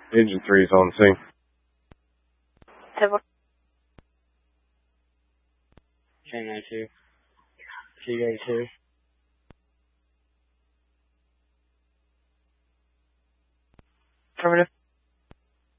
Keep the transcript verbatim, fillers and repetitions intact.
Engine three is on the scene. Several. ten ninety-two. T eighty-two. Affirmative.